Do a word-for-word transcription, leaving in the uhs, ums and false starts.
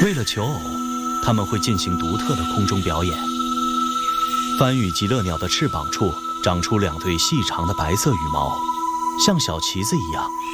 为了求偶，它们会进行独特的空中表演。番羽极乐鸟的翅膀处长出两对细长的白色羽毛，像小旗子一样